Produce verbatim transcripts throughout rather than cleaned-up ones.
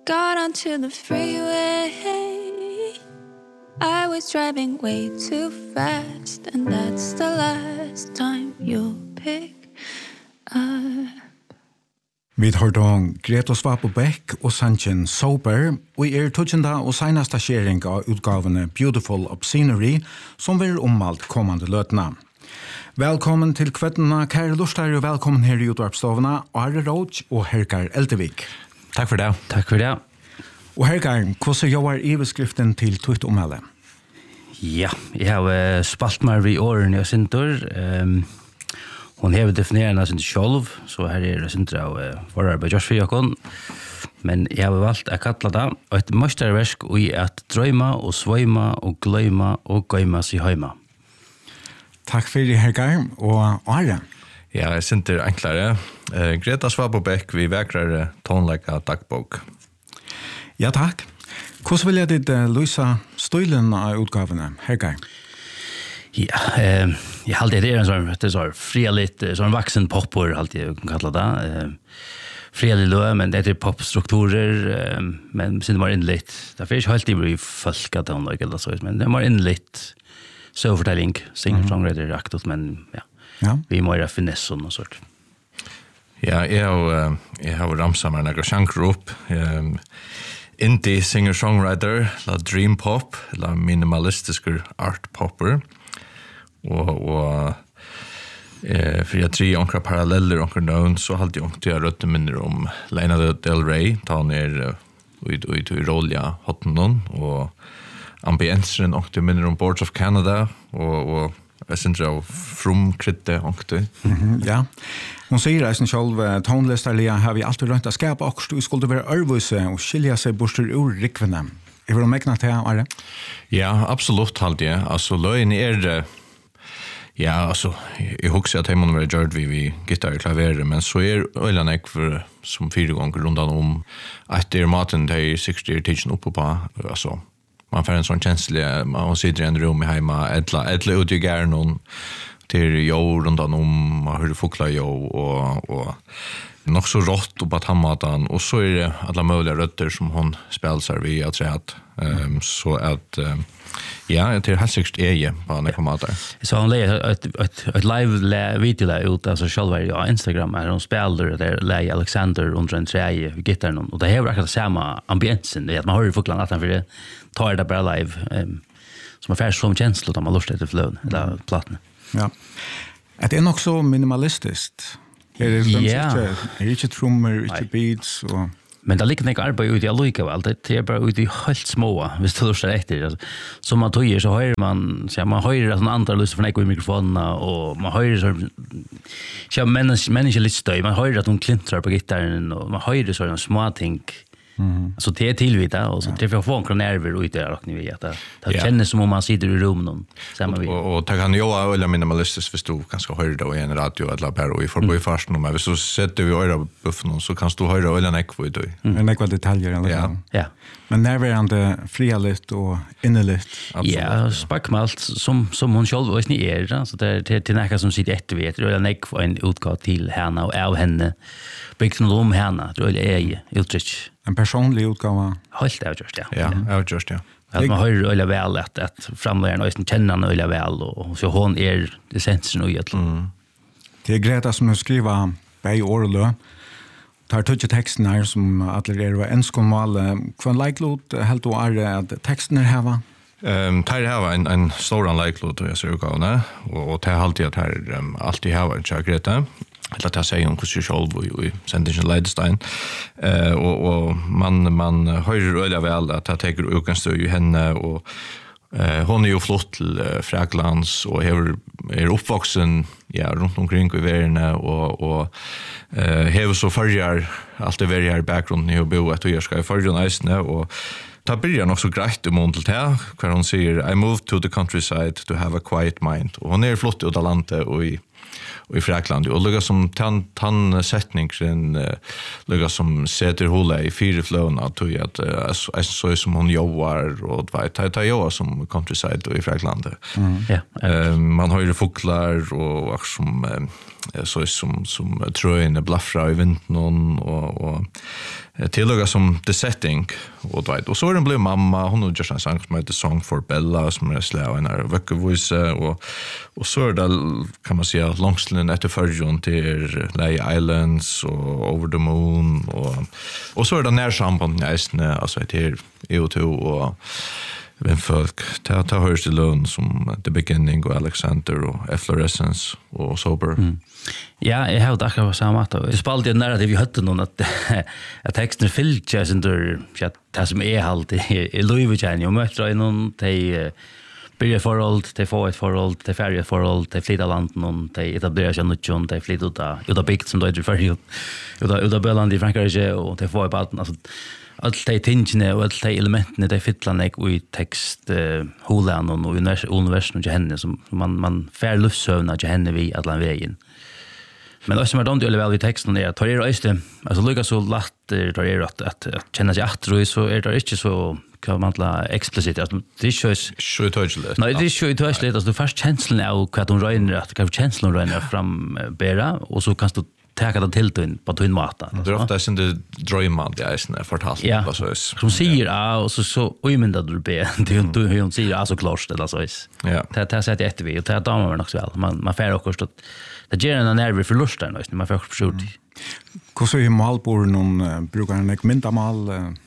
got onto the freeway. I was driving way too fast, and that's the last time you'll pick up. Vi har då Greta Svapo Beck og Sanchen Sober, og er tøtjenda og senasta skjering av utgavene Beautiful Obscenery, som vil ommalt kommande løtna. Velkommen til kvettene, kære lustare, og velkommen her i utvarpstovene, Are Roach og Herkar Eltevik. Takk for det. Takk for det. Og Herkar, hvordan jobber iveskriften til tøyt omhelle? Ja, jeg har uh, spalt meg i årene jeg sinter. Um, Hon har definierat sin själv, så här är det inte av förarbeid just för jag. Men jag har valt att kalla det ett mästerverk i att drömma och svömma och glömma och gömma sig hemma. Tack för det, Herkar. Och Are? Ja, jag synter enklare. Uh, Greta Svapo Beck, vi vägrar tonlägga dagbok. Ja, tack. Hvordan vil jeg ditt uh, lysa stilen av utgavene, Herkar? Ja, eh, jag har alltid det är en sån det så freligt sån vuxen popper alltid jag kan kalla det. Eh, frelig lö men det är popstrukturer eh, men sen var inlite. Det finns alltid blir folk att hon eller så men det var inlite så förtällning singer songwriter aktot men ja. Ja. Vi måste finessa och sånt. Ja, jag jag har ramsamar några chankar upp. Um, indie singer songwriter, la dream pop, la minimalistisk art popper. Og, og eh, for jeg tre onkra paralleller onkra navn, så hadde jeg onkra røtte minner om Lana Del Rey, ta han er ut i rolja hottenon, og ambienseren onkra minner om Boards of Canada, og, og jeg synes av frumkrytte onkra. Mm-hmm, ja. Hon sier eisen selv, tonlistarlige har vi alltid rønt å skapa okst, og skulle være ørvuse og skilja seg borster ur rikvene. Er du megna til, Are? Ja, absolutt halde jeg. Altså, løgn er... Ja, alltså jag huxar att hemma var gjort vi vi gitarr klaver men så är ölen ek för som fyra gånger rundan om att det är maten det är sextio teaching upp på alltså man får en sån känsla man sitter i en rum hemma ettla ettla ut i garnon till jo rundan om man hör fåglar jo och och nog så rått och på hammatan och så är det alla möjliga rötter som hon spelsar vi att säga att um, så att um, ja, det är helt säkert är på andra formater. Så han lägger ett ett ett live video där ut alltså själva på Instagram är de spelar där Lei Alexander under en träje gitarren och det har verkligen samma ambiensen det att man hör fåglarna att han för det tar det bara live um, som är färs som känsla att man lustar till flön eller plattan. Ja. Det är nog så minimalistiskt. Är det ja. Är det inte trummor, inte beats och men det ligger inte arbete ut i allika väl det är bara ut i helt små hvis du lustar efter som man tojer så hör man så man hör att en antal lyssnar från eko i mikrofonerna och man hör så så människa människa lite stöj man hör att de klintrar på gitarren och man hör så små ting. Mm. Så det är tillvita och så det får få en nerver ut där och ni vet att det yeah. känns som om man sitter i rummet någon samma vi och och ta kan jag eller minimalistiskt för du kanske höra det i en radio eller bara i förbi fast nu men så sätter vi öra buffen så kan du höra eller näck för dig en näck detaljer eller ja ja men närvarande frialigt och innerligt ja spackmalt som som hon själv och ni är så det till till näka som sitter ett vet eller näck för en utgåva till henne och av henne byggt någon om henne då är jag uttryck en personlig utgåva. Helt avgjort, ja. Ja, avgjort, ja. Att man hör öliga väl att att framlägga och känna den öliga väl och så hon är det sensen och egentligen. Mm. Det är Greta som skriver bei orlö. Tar touch texten här som alla är enskon mål. Från likelot helt och är att texten är här. Ehm tar det här en en stor likelot och jag ser gåna och och tar alltid att här um, alltid har en Greta. Eller att säga om hur sig själv och i Sendingen Leidstein. Eh och och man man hör öliga väl att jag tar utgångspunkt i henne och eh hon är ju flott till uh, Fräklands och är är uppvuxen ja runt omkring i världen och och eh har så förjar allt det varje bakgrund i bo att jag ska förja nice och ta börjar nog så grejt om hon till här när hon säger I moved to the countryside to have a quiet mind och hon är flott ut av landet och i och i Fräkland och lugga som tan tan sättningen uh, lugga som sätter hålla i fyra flöna att ju att uh, så, så som hon jobbar och vet ta ta jag som countryside och i Fräkland. Mm. Ja. Uh, man har ju fåglar och också som uh, så som som tröjen blaffra i vinden och och tillöga som The Setting och då och så är den blev mamma hon har just en sång som heter Song for Bella som är slä en här veckovise och och så är det kan man säga långslinen efter förjon till Lay Islands och Over the Moon och och så är det närsamband nästan alltså till E O två och vem folk ta ta hörs till lön som The Beginning och Alexander och Efflorescence och Sober. Mm. Ja, jeg har det akkurat samme at jeg spalte en narrativ i høtten noen at, at teksten fyllt seg sin dør det som er halt i Louis-Vuitton og møter noen de bygger forhold, de får et forhold, de færger et forhold, de flytter landet noen, de etablerer seg nødjon, de flytter ut av, ut av bygd som de er ferdig ut av, av Bøland i Frankrike og de får i baden, altså alt de tingene og alt de elementene de fytler nek i tekst uh, holen og universen til henne som man, man fær luftsøvner til henne vi at den veien. Men det som er dumt veldig vel i teksten er at tar er øyste, altså lukka så latter tar er at, at, at kjenne seg atro så er det ikke så hva man taler eksplisitt. Altså, det er ikke så utøyselig. Nei, det er ikke utøyselig. Altså, du først kjenslen av hva hun røyner, hva kjenslen hun røyner frambæra, og så kan du teka det til din på din måte. Det er ofte jeg synes det drøyman det er fortalt. Ja, som sier A, og så, så øymynda du B. Hun sier A så klart, eller så. Ja. Det har sett etter vi, og det har damer nok så vel. Man, man færre okkur stått. Det gjør en nerver for lust der, man får okkur forstått. Hvordan er malbord noen bruker en ek myndamal?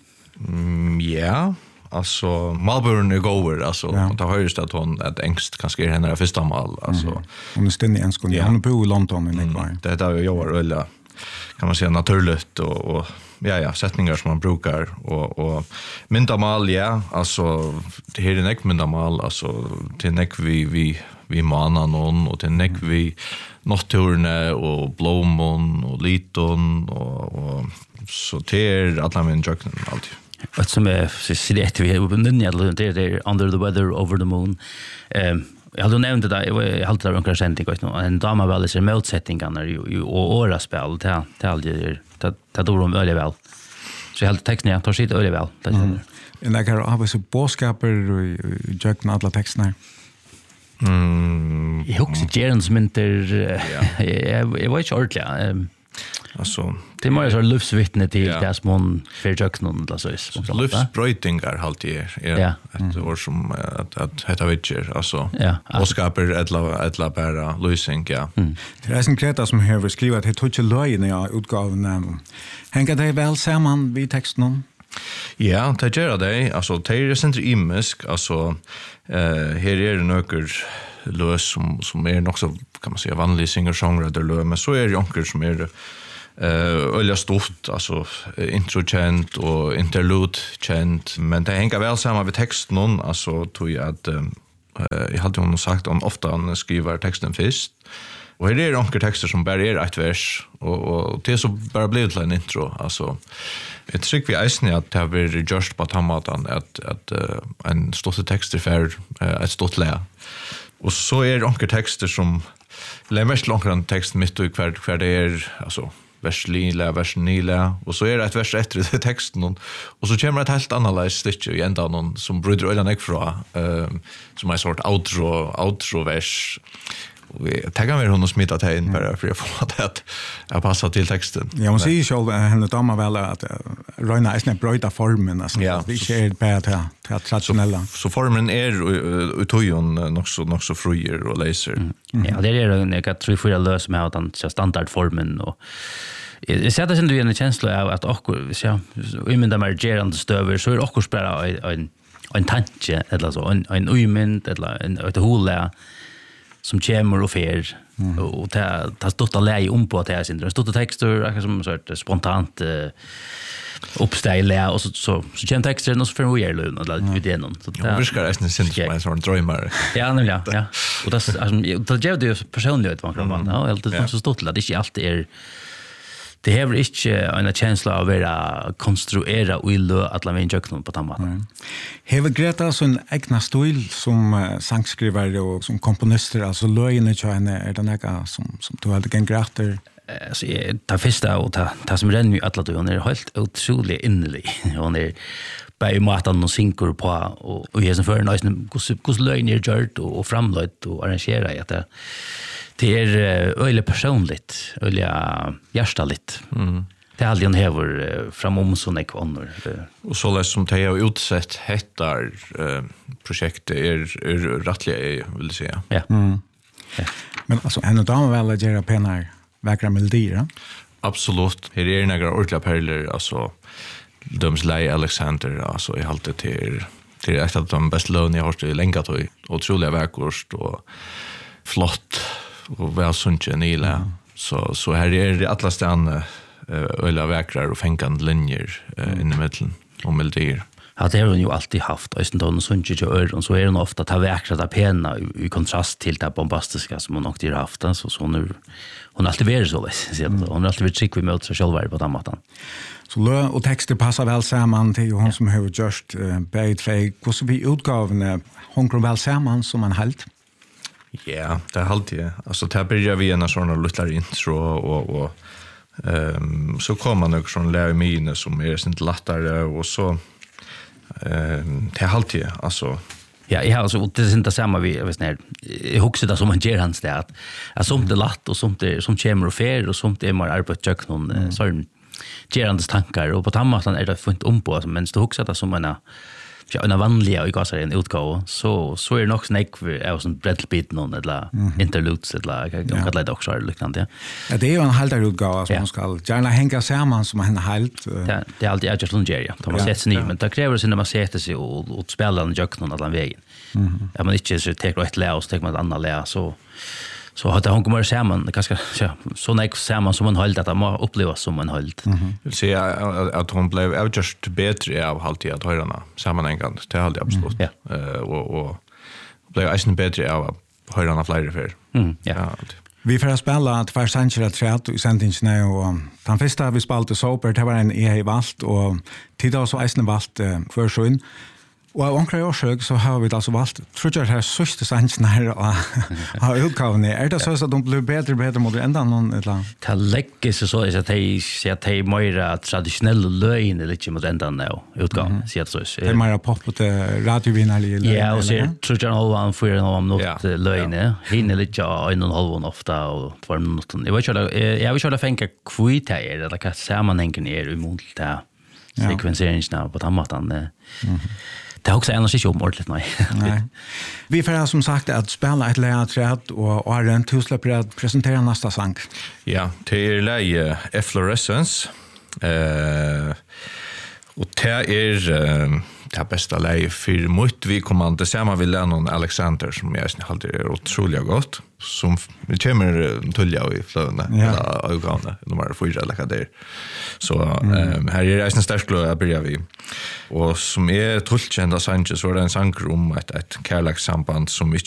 Ja, alltså Malbjörn är goer alltså ja. Det har ju stått hon att engst kanske är hennes första mal alltså mm. Hon är ständig en skån. Ja. Hon bor i London i Nekvar. Mm. Det är ju jag ölla kan man säga naturligt och, och ja ja sättningar som man brukar och och myndamal ja alltså det här är nek myndamal alltså till nek vi vi vi manar någon och till nek vi nocturne och blommon och liton och, och så till alla min jöknen alltid. Vad som är så det vi har det är Under the Weather Over the Moon. Ehm jag hade nämnt det där jag hade det några sändning och en dama väl så motsättningarna ju och åra spel det det aldrig det det då de väldigt väl. Så jag hade texten jag tar sitt väldigt väl. Mm. En där kan ha så boskaper och jökna alla texterna. Mm. Jag också Jerens minter jag jag var inte ordentligt alltså det måste så luftsvittne till ja. Det som hon försöker någon eller så så luftsbröjtingar alltid är är ja. Ett år som att att heter vitcher alltså ja. Och skapar ett ett bara losing ja. Mm. Det är en kreta som har skrivit det tog till löjen i utgåvan. Hänger det väl samman vid texten? Ja, det gör det. Alltså det är inte imisk alltså eh här är det några lös som som är nog så kan man säga vanlig singer-songwriter lös men så är det onkel som är eh öliga stort alltså intro känt och interlude känt men det hänger väl samman med texten alltså tror jag att eh jag hade hon sagt om ofta han skriver texten först och det är onkel texter som bara är ett vers och och det så bara blir det en intro alltså jag tycker vi äsnar att det har varit just på tamatan att att uh, en stor text för uh, ett stort lä och så är det onkel texter som eller mest långa text mitt i kvar kvar det är alltså verslila versnila och så är det ett vers efter i texten och, och så kommer ett helt annat stycke i ända någon som bryter ölen ekfra eh som är sort outro outro vers vi taggar mer hon och smittat här in bara för att få det att passa till texten. Ja, hon säger själv henne damer väl att Röna är snabbt bryta formen alltså ja, vi ser bara till till traditionella. Så, så formen är utojon nog så nog så fruer och laser. Mm. Mm. Ja, det är det jag tror för lös med att den standardformen och jag ser det sen du en känsla av att och så i min där margerande stöver så är också bara en en tanke eller så en en umint eller en ett håla som kommer och fer mm. och det det stått att lägga om på att det är sin det stått texter som så ett spontant uh, uppställa och så så så kommer texten och så för vi är lugn och vi det någon så det viskar nästan syns som en sån drömmar ja nämligen ja och det alltså det ger det personligt vad man ja helt det så stått att det inte alltid är det har inte en känsla av att vara konstruera och illa att la vara jöknon på tamman. Har Greta sån egna stil som uh, sangskrivare och som komponister alltså löjene till henne är det några som som du hade en grater alltså ta första och ta ta som renner ju alla då hon är helt otroligt innerlig hon är bei matan och synkor på och och är som för nice hur hur löjner gjort och framlöjt och arrangera att det det är öle personligt öle hjärtaligt. Mm. Det är aldrig en häver framom som ekvanor. Och så läs som det har utsett hettar eh, projektet är, är rättliga, vill jag säga. Ja. Mm. Ja. Men alltså, en av dem väl att göra pengar vägra melodier? Absolut. Här är några ordentliga perler, alltså Dömsley Alexander, alltså i halvt till till ett av de bästa lönen jag har hört i länge till. Otroliga verkost och flott och väl sunke nila. Mm. Så, så här är det alla stan öliga verkrar och fänkande linjer uh, in i mitten och melodier. Ja, det har hon ju alltid haft. Och sen då hon sunke till öron så är hon ofta ta verkra där pena i, i kontrast till det bombastiska som hon också har haft. Så, så nu, hon har alltid varit så. Mm. Hon har alltid varit skick vi möter sig själva på den maten. Så lö och texter passar väl samman till hon som har gjort uh, bäg tveg. Hur så vi utgavene hon väl samman som en halt? Ja, det är alltid. Alltså, där börjar vi en sån lutlar intro och, och um, så kommer man också en lärmine som är inte lättare och så um, det är alltid, alltså. Ja, jag har alltså det är inte samma vi vet när jag huxar det som man ger hans det att att som det latt och som det som kommer och fer och som det är mer arbetsjök någon mm. sån gerandes tankar och på tamatan är det funnit om på men det huxar det som en ja, en vanliga och gasar en utgåva så så är det nog snack för är som bredbit någon eller mm-hmm. interludes eller jag kan kalla det också liknande. Ja, det är ju en halvdag utgåva som ja. man ska gärna hänga samman som en halt. Det, det är alltid just Lungeria. De har sett sig ny, men det kräver sig när man sätter sig och, och spelar en jök någon annan vägen. Mm-hmm. Ja, man inte så tar ett lä och så tar man ett annat lä så så har det hon kommer samman ganska ja, så näck samman som en halt att man upplever som en halt. Mm-hmm. Vill säga att hon blev just bättre av alltid att höra sammanhängande. Det är alltid absolut. Mm. Ja. Uh, och och blev även bättre av att höra flera för. Mm. Ja. Ja. Vi får spela tvär sanger trätt i sändningen och den första vi spelade Soper det var en E valt och tidigare så äsne valt uh, för sjön. Och av omkring årsøk så har vi altså valgt, tror jeg det her sørste sannsjen her av utgavene. Er det så at de blir bedre og bedre mot det enda noen? Det legger seg så at de sier at de er mer tradisjonelle løgene litt mot enda nå utgaven, sier det så. Det er mer poppete radiovinnerlige løgene? Ja, og så tror jeg han han får en av något løgene. Hinner litt av en og en halv ofte og tvær minutter. Jeg vet ikke om det fenker kvitt her, eller hva sammenhengen er imot det sekvenseringen på den måten. Det har också annars inte omordentligt, nej. nej. Vi får som sagt att spela ett lägerträd och Arjen, du släpper att presentera nästa sång. Ja, det är läge Efflorescence. Uh, och det är uh, det bästa läge för mycket vi kommer att samma vi Lennon Alexander som jag alltid är otroligt gott. Som vi kommer tulja i flöna eller ögonen nummer fyra eller vad det är. Så mm. um, här är det en stark glöd att börja vi. Och som är tullkända Sanchez så är det en sanger om ett, ett kärlekssamband som inte